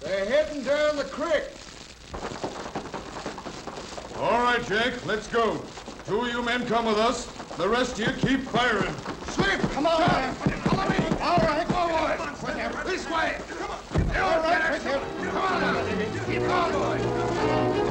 They're heading down the creek. All right, Jack, let's go. Two of you men come with us. The rest of you keep firing.